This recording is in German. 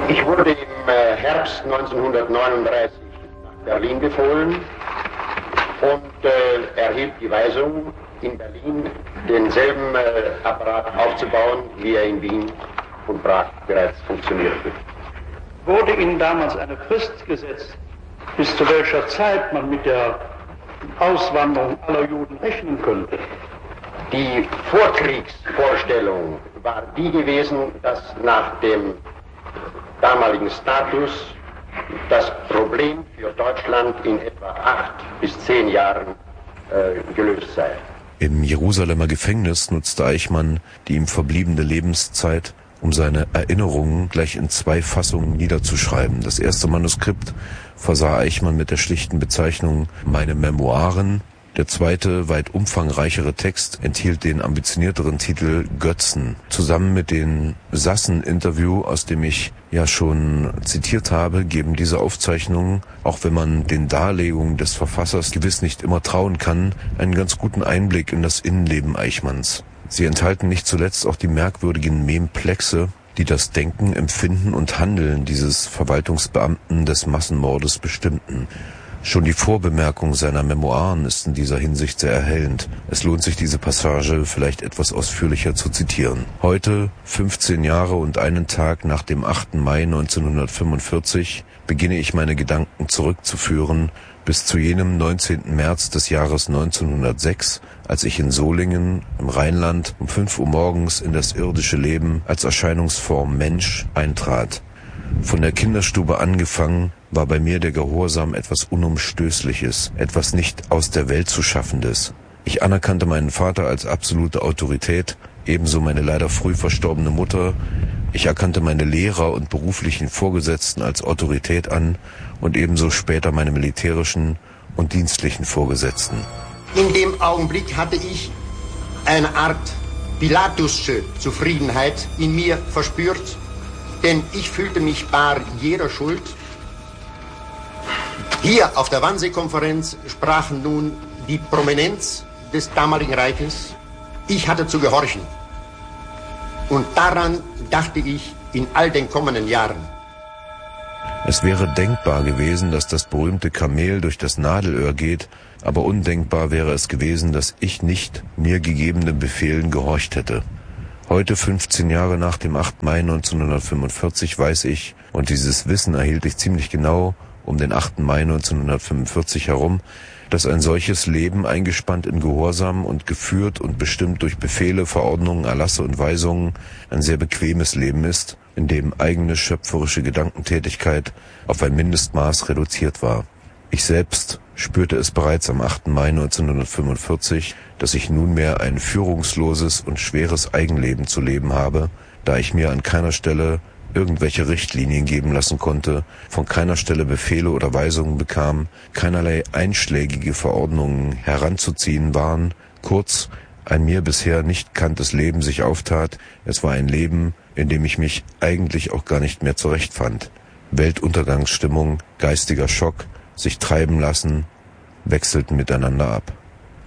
Ich wurde im Herbst 1939 nach Berlin befohlen und erhielt die Weisung, in Berlin denselben Apparat aufzubauen, wie er in Wien und Prag bereits funktionierte. Wurde Ihnen damals eine Frist gesetzt, bis zu welcher Zeit man mit der Auswanderung aller Juden rechnen könnte? Die Vorkriegsvorstellung war die gewesen, dass nach dem damaligen Status das Problem für Deutschland in etwa 8 bis 10 Jahren gelöst sei. Im Jerusalemer Gefängnis nutzte Eichmann die ihm verbliebene Lebenszeit, um seine Erinnerungen gleich in 2 Fassungen niederzuschreiben. Das erste Manuskript versah Eichmann mit der schlichten Bezeichnung »Meine Memoiren«. Der zweite, weit umfangreichere Text enthielt den ambitionierteren Titel »Götzen«. Zusammen mit dem Sassen-Interview, aus dem ich ja schon zitiert habe, geben diese Aufzeichnungen, auch wenn man den Darlegungen des Verfassers gewiss nicht immer trauen kann, einen ganz guten Einblick in das Innenleben Eichmanns. Sie enthalten nicht zuletzt auch die merkwürdigen Memplexe, die das Denken, Empfinden und Handeln dieses Verwaltungsbeamten des Massenmordes bestimmten. Schon die Vorbemerkung seiner Memoiren ist in dieser Hinsicht sehr erhellend. Es lohnt sich, diese Passage vielleicht etwas ausführlicher zu zitieren. Heute, 15 Jahre und einen Tag nach dem 8. Mai 1945, beginne ich meine Gedanken zurückzuführen bis zu jenem 19. März des Jahres 1906, als ich in Solingen im Rheinland um 5 Uhr morgens in das irdische Leben als Erscheinungsform Mensch eintrat. Von der Kinderstube angefangen war bei mir der Gehorsam etwas Unumstößliches, etwas nicht aus der Welt zu Schaffendes. Ich anerkannte meinen Vater als absolute Autorität, ebenso meine leider früh verstorbene Mutter. Ich erkannte meine Lehrer und beruflichen Vorgesetzten als Autorität an und ebenso später meine militärischen und dienstlichen Vorgesetzten. In dem Augenblick hatte ich eine Art Pilatusche Zufriedenheit in mir verspürt, denn ich fühlte mich bar jeder Schuld. Hier auf der Wannsee-Konferenz sprachen nun die Prominenz des damaligen Reiches. Ich hatte zu gehorchen. Und daran dachte ich in all den kommenden Jahren. Es wäre denkbar gewesen, dass das berühmte Kamel durch das Nadelöhr geht, aber undenkbar wäre es gewesen, dass ich nicht mir gegebenen Befehlen gehorcht hätte. Heute, 15 Jahre nach dem 8. Mai 1945, weiß ich, und dieses Wissen erhielt ich ziemlich genau um den 8. Mai 1945 herum, dass ein solches Leben, eingespannt in Gehorsam und geführt und bestimmt durch Befehle, Verordnungen, Erlasse und Weisungen, ein sehr bequemes Leben ist, in dem eigene schöpferische Gedankentätigkeit auf ein Mindestmaß reduziert war. Ich selbst spürte es bereits am 8. Mai 1945, dass ich nunmehr ein führungsloses und schweres Eigenleben zu leben habe, da ich mir an keiner Stelle irgendwelche Richtlinien geben lassen konnte, von keiner Stelle Befehle oder Weisungen bekam, keinerlei einschlägige Verordnungen heranzuziehen waren, kurz, ein mir bisher nicht kanntes Leben sich auftat. Es war ein Leben, in dem ich mich eigentlich auch gar nicht mehr zurechtfand. Weltuntergangsstimmung, geistiger Schock, sich treiben lassen, wechselten miteinander ab.